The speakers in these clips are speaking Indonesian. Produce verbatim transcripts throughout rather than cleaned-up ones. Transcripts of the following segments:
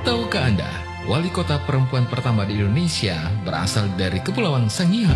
Tahukah Anda, wali kota perempuan pertama di Indonesia berasal dari Kepulauan Sangihe?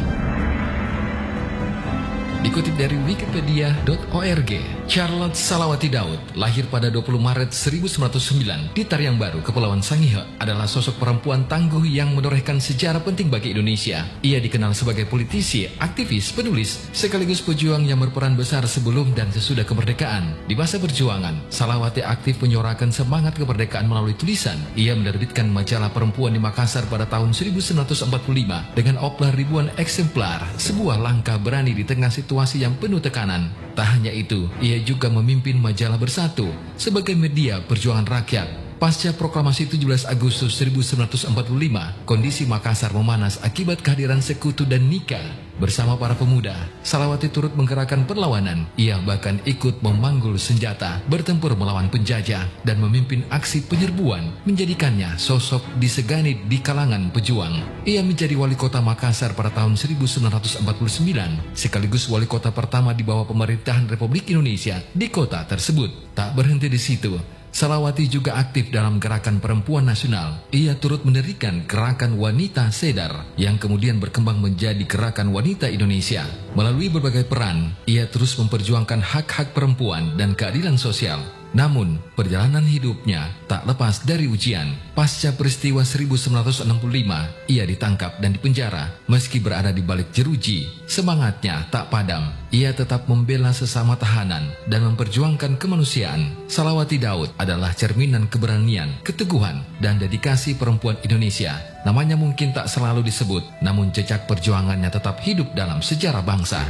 Dikutip dari wikipedia titik org, Charlotte Salawati Daud lahir pada dua puluh Maret seribu sembilan ratus sembilan di Tariang Baru, Kepulauan Sangihe, adalah sosok perempuan tangguh yang menorehkan sejarah penting bagi Indonesia. Ia dikenal sebagai politisi, aktivis, penulis, sekaligus pejuang yang berperan besar sebelum dan sesudah kemerdekaan. Di masa perjuangan, Salawati aktif menyuarakan semangat kemerdekaan melalui tulisan. Ia menerbitkan majalah perempuan di Makassar pada tahun seribu sembilan ratus empat puluh lima dengan oplah ribuan eksemplar, sebuah langkah berani di tengah situasi yang penuh tekanan. Tak hanya itu, ia juga memimpin majalah Bersatu sebagai media perjuangan rakyat. Pasca proklamasi tujuh belas Agustus seribu sembilan ratus empat puluh lima, kondisi Makassar memanas akibat kehadiran Sekutu dan Nika. Bersama para pemuda, Salawati turut menggerakkan perlawanan. Ia bahkan ikut memanggul senjata, bertempur melawan penjajah, dan memimpin aksi penyerbuan, menjadikannya sosok disegani di kalangan pejuang. Ia menjadi wali kota Makassar pada tahun seribu sembilan ratus empat puluh sembilan, sekaligus wali kota pertama di bawah pemerintahan Republik Indonesia di kota tersebut. Tak berhenti di situ, Salawati juga aktif dalam gerakan perempuan nasional. Ia turut mendirikan gerakan wanita Sedar yang kemudian berkembang menjadi gerakan wanita Indonesia. Melalui berbagai peran, ia terus memperjuangkan hak-hak perempuan dan keadilan sosial. Namun, perjalanan hidupnya tak lepas dari ujian. Pasca peristiwa seribu sembilan ratus enam puluh lima, ia ditangkap dan dipenjara. Meski berada di balik jeruji, semangatnya tak padam. Ia tetap membela sesama tahanan dan memperjuangkan kemanusiaan. Salawati Daud adalah cerminan keberanian, keteguhan, dan dedikasi perempuan Indonesia. Namanya mungkin tak selalu disebut, namun jejak perjuangannya tetap hidup dalam sejarah bangsa.